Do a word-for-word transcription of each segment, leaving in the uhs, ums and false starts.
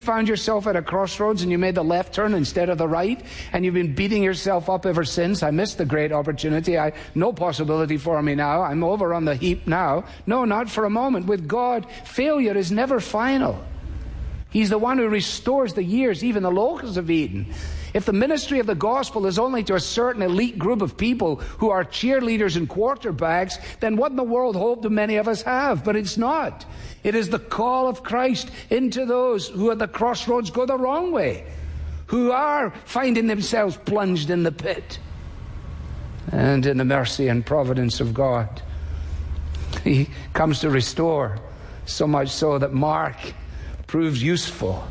Found yourself at a crossroads and you made the left turn instead of the right, and you've been beating yourself up ever since? I missed the great opportunity. I no possibility for me now. I'm over on the heap now. No, not for a moment. With God, failure is never final. He's the one who restores the years, even the locusts have eaten. If the ministry of the gospel is only to a certain elite group of people who are cheerleaders and quarterbacks, then what in the world hope do many of us have? But it's not. It is the call of Christ into those who at the crossroads go the wrong way, who are finding themselves plunged in the pit. And in the mercy and providence of God, He comes to restore, so much so that Mark proves useful.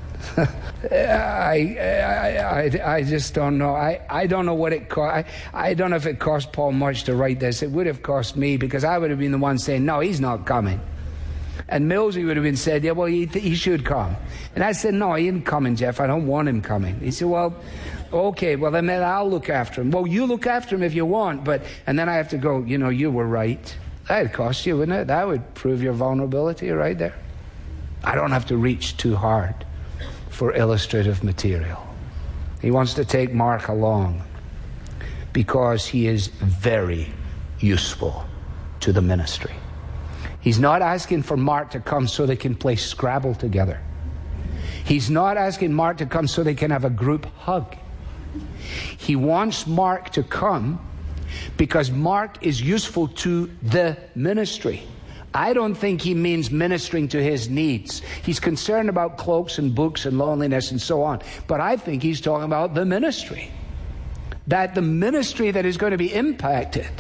I, I, I, I just don't know. I, I don't know what it cost. I, I don't know if it cost Paul much to write this. It would have cost me, because I would have been the one saying, no, he's not coming. And Millsy would have been said, yeah, well, he, he should come. And I said, no, he ain't coming, Jeff. I don't want him coming. He said, well, okay, well, then I'll look after him. Well, you look after him if you want, but, and then I have to go, you know, you were right. That'd cost you, wouldn't it? That would prove your vulnerability right there. I don't have to reach too hard for illustrative material. He wants to take Mark along because he is very useful to the ministry. He's not asking for Mark to come so they can play Scrabble together. He's not asking Mark to come so they can have a group hug. He wants Mark to come because Mark is useful to the ministry. I don't think he means ministering to his needs. He's concerned about cloaks and books and loneliness and so on. But I think he's talking about the ministry. That the ministry that is going to be impacted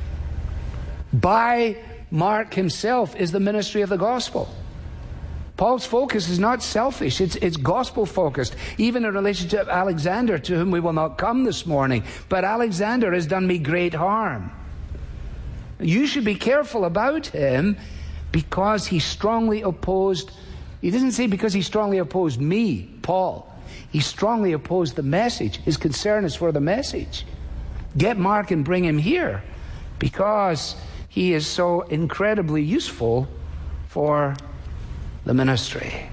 by Mark himself is the ministry of the gospel. Paul's focus is not selfish. It's, it's gospel focused. Even in relation to Alexander, to whom we will not come this morning. But Alexander has done me great harm. You should be careful about him because he strongly opposed, he doesn't say because he strongly opposed me, Paul. He strongly opposed the message. His concern is for the message. Get Mark and bring him here because he is so incredibly useful for the ministry.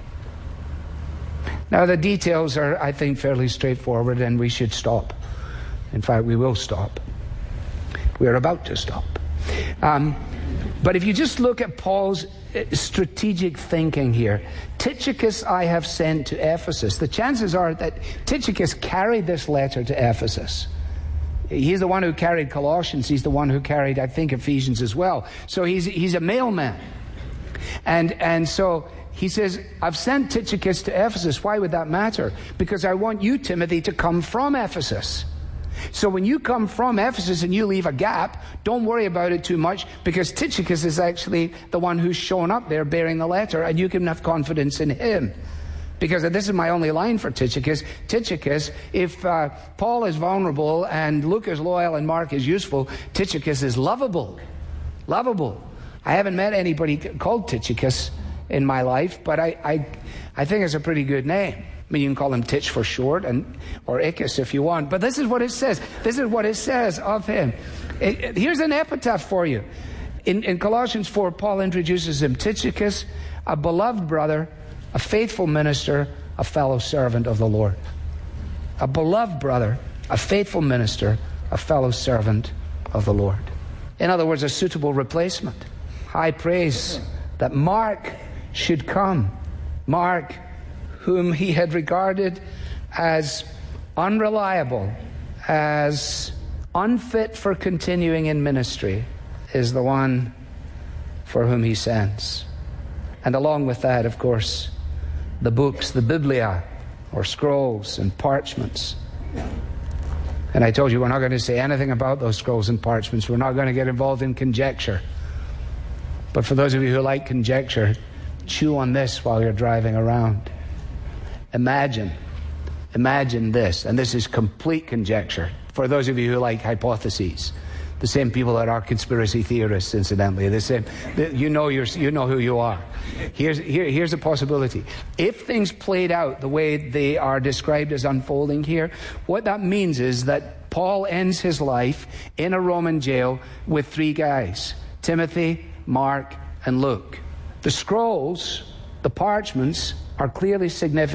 Now the details are, I think, fairly straightforward, and we should stop. In fact, we will stop. We are about to stop. Um, but if you just look at Paul's strategic thinking here, Tychicus I have sent to Ephesus. The chances are that Tychicus carried this letter to Ephesus. He's the one who carried Colossians. He's the one who carried, I think, Ephesians as well. So he's he's a mailman. And and so he says, I've sent Tychicus to Ephesus. Why would that matter? Because I want you, Timothy, to come from Ephesus. So when you come from Ephesus and you leave a gap, don't worry about it too much, because Tychicus is actually the one who's shown up there bearing the letter, and you can have confidence in him. Because this is my only line for Tychicus. Tychicus, if uh, Paul is vulnerable and Luke is loyal and Mark is useful, Tychicus is lovable. Lovable. I haven't met anybody called Tychicus in my life, but I, I, I think it's a pretty good name. I mean, you can call him Titch for short, and or Icus if you want. But this is what it says. This is what it says of him. It, it, here's an epitaph for you. In, in Colossians four, Paul introduces him, Tychicus, a beloved brother, a faithful minister, a fellow servant of the Lord. A beloved brother, a faithful minister, a fellow servant of the Lord. In other words, a suitable replacement. High praise that Mark should come. Mark, whom he had regarded as unreliable, as unfit for continuing in ministry, is the one for whom he sends. And along with that, of course, the books, the Biblia, or scrolls and parchments. And I told you we're not going to say anything about those scrolls and parchments. We're not going to get involved in conjecture. But for those of you who like conjecture, chew on this while you're driving around. Imagine, imagine this, and this is complete conjecture. For those of you who like hypotheses, the same people that are conspiracy theorists, incidentally, the same, you know, you're, you know who you are. Here's, here, here's a possibility. If things played out the way they are described as unfolding here, what that means is that Paul ends his life in a Roman jail with three guys, Timothy, Mark, and Luke. The scrolls, the parchments, are clearly significant.